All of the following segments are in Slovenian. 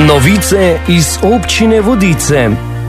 Novice iz občine Vodice.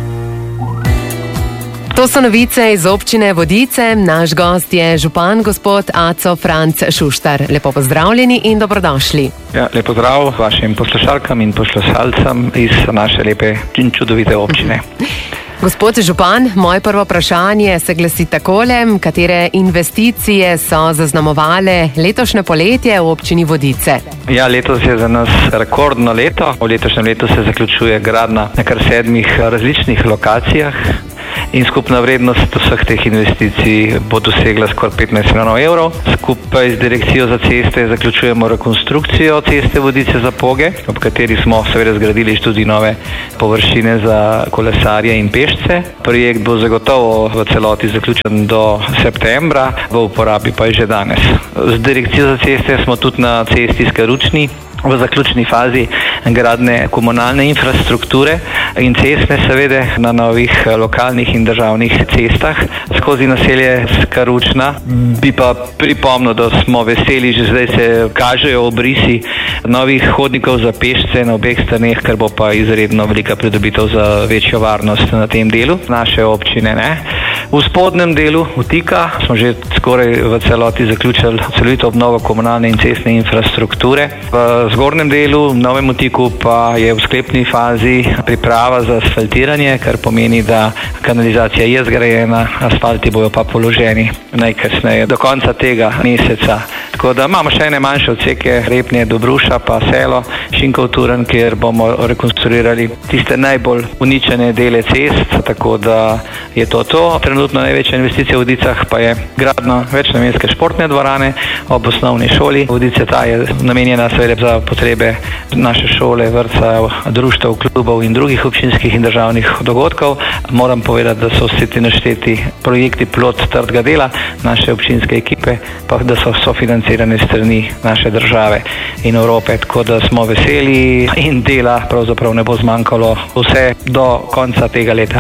To so novice iz občine Vodice. Naš gost je župan gospod Aco Franc Šuštar. Lepo pozdravljeni in dobrodošli. Ja, lep pozdrav vašim poslušalkam in poslušalcem iz naše lepe in čudovite občine. Gospod župan, moje prvo vprašanje se glasi takole: katere investicije so zaznamovale letošnje poletje v občini Vodice? Ja, letos je za nas rekordno leto. V letošnjem letu se zaključuje gradnja na kar 7 različnih lokacijah. In skupna vrednost vseh teh investicij bo dosegla skoraj 15 milijonov evrov. Skupaj z Direkcijo za ceste zaključujemo rekonstrukcijo ceste Vodice-Zapoge, ob kateri smo seveda zgradili tudi nove površine za kolesarje in pešce. Projekt bo zagotovo v celoti zaključen do septembra, v uporabi pa je že danes. Z Direkcijo za ceste smo tudi na cesti Skaručni v zaključni fazi gradnje komunalne infrastrukture in cestne seveda na novih lokalnih in državnih cestah skozi naselje Skaručna. Bi pa pripomnil, da smo veseli, že zdaj se kažejo obrisi novih hodnikov za pešce na obeh straneh, kar bo pa izredno velika pridobitev za večjo varnost na tem delu naše občine. V spodnjem delu Vtika smo že skoraj v celoti zaključili celovito obnovo komunalne in cestne infrastrukture. V zgornjem delu, v Novem Vtiku, pa je v sklepni fazi priprava za asfaltiranje, kar pomeni, da kanalizacija je zgrajena, asfalti bojo pa položeni najkasneje do konca tega meseca. Tako da imamo še ene manjše odseke, Repnje, Dobruša pa Selo, Šinkov Turn, kjer bomo rekonstruirali tiste najbolj uničene dele cest, tako da je to. Trenutno največja investicija v Vodicah pa je gradnja večnamenske športne dvorane ob osnovni šoli Vodice. Ta je namenjena seveda za potrebe naše šole, vrtca, društev, klubov in drugih občinskih in državnih dogodkov. Moram povedati, da so vsi ti našteti projekti plod trdega dela naše občinske ekipe, pa da so sofinancirane strani naše države in Evrope, tako da smo veseli in dela pravzaprav ne bo zmanjkalo vse do konca tega leta.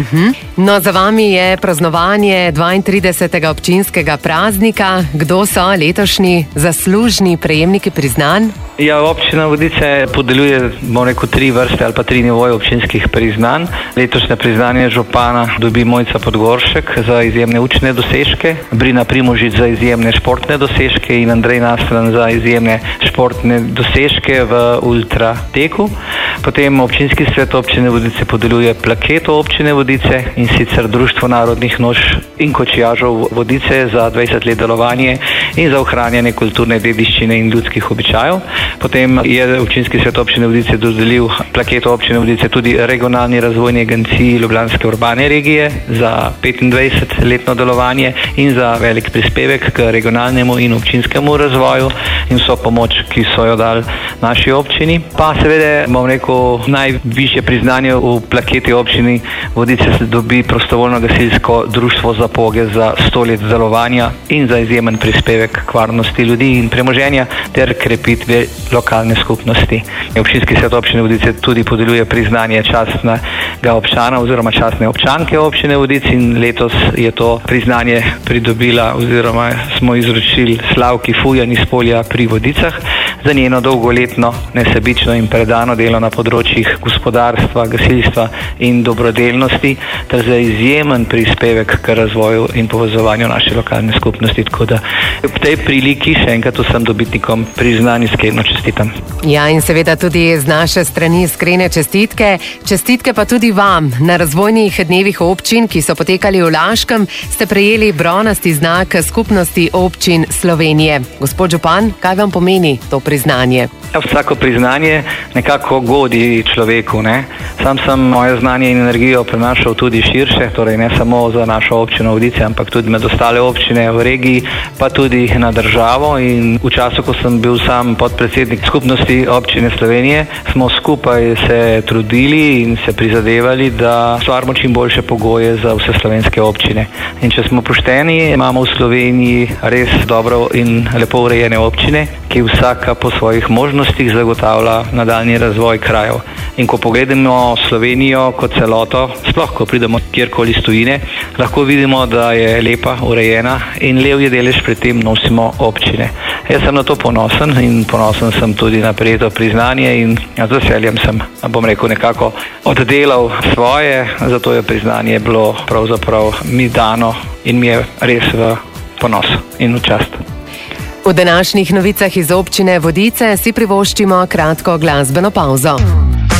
No, za vami je praznovanje 32. občinskega praznika. Kdo so letošnji zaslužni prejemniki priznanj? Ja, občina Vodice podeljuje, bomo rekel, 3 vrste ali pa 3 nivoje občinskih priznanj. Letošnje priznanje župana dobi Mojca Podgoršek za izjemne učne dosežke, Brina Primožič za izjemne športne dosežke in Andrej Nastran za izjemne športne dosežke v ultrateku. Potem občinski svet občine Vodice podeljuje plaketo občine Vodice, in sicer Društvo narodnih noš in kočijažev Vodice za 20 let delovanje in za ohranjanje kulturne dediščine in ljudskih običajev. Potem je občinski svet občine Vodice dodelil plaketo občine Vodice tudi regionalni razvojni agenciji Ljubljanske urbane regije za 25-letno delovanje in za velik prispevek k regionalnemu in občinskemu razvoju in vso pomoč, ki so jo dali naši občini. Pa seveda, bom rekel, najvišje priznanje v plaketi občini Vodice se dobi prostovoljno gasilsko društvo Zapoge za 100 let delovanja in za izjemen prispevek k varnosti ljudi in premoženja ter krepitve lokalne skupnosti. Občinski svet občine Vodice tudi podeljuje priznanje častnega občana oziroma častne občanke občine Vodice in letos je to priznanje pridobila oziroma smo izročili Slavki Fujan iz Polja pri Vodicah za njeno dolgoletno, nesebično in predano delo na področjih gospodarstva, gasilstva in dobrodelnosti ter za izjemen prispevek k razvoju in povezovanju naše lokalne skupnosti. Tako da ob tej priliki še enkrat vsem dobitnikom priznanj iskreno čestitam. Ja, in seveda tudi z naše strani iskrene čestitke. Čestitke pa tudi vam. Na razvojnih dnevih občin, ki so potekali v Laškem, ste prejeli bronasti znak Skupnosti občin Slovenije. Gospod župan, kaj vam pomeni to priznanje? Ja, vsako priznanje nekako godi človeku. Sam sem moje znanje in energijo prenašal tudi širše, torej ne samo za našo občino Vodice, ampak tudi med ostale občine v regiji, pa tudi na državo. In v času, ko sem bil sam podpredsednik Skupnosti občine Slovenije, smo skupaj se trudili in se prizadevali, da stvarimo čim boljše pogoje za vse slovenske občine. In če smo pošteni, imamo v Sloveniji res dobro in lepo urejene občine, ki vsaka po svojih možnostih zagotavlja nadaljnji razvoj krajev. In ko pogledamo Slovenijo kot celoto, sploh ko pridemo kjerkoli iz tujine, lahko vidimo, da je lepa, urejena in levji delež pri tem nosimo občine. Jaz sem na to ponosen in ponosen sem tudi na prejeto priznanje in z veseljem sem, bom rekel, nekako oddelal svoje, zato je priznanje bilo pravzaprav mi dano in mi je res v ponos in v čast. V današnjih novicah iz občine Vodice si privoščimo kratko glasbeno pavzo.